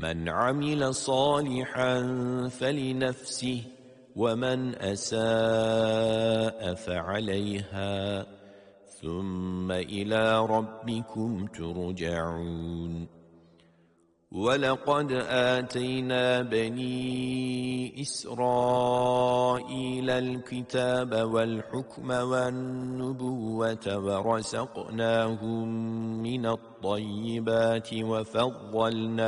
من عمل صالحا فلنفسه ومن أساء فعليها ثم إلى ربكم ترجعون ولقد آتينا بني إسرائيل الكتاب والحكم والنبوة ورزقناهم من الطيبات